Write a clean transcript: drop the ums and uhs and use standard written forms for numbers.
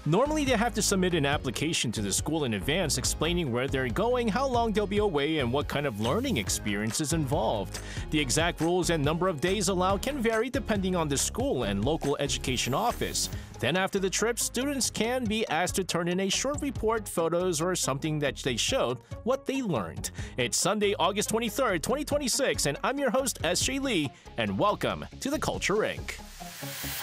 Normally, they have to submit an application to the school in advance explaining where they're going, how long they'll be away, and what kind of learning experience is involved. The exact rules and number of days allowed can vary depending on the school and local education office. Then after the trip, students can be asked to turn in a short report, photos, or something that they showed what they learned. It's Sunday, August 23rd, 2026, and I'm your host, S.J. Lee, and welcome to The Culture Inc.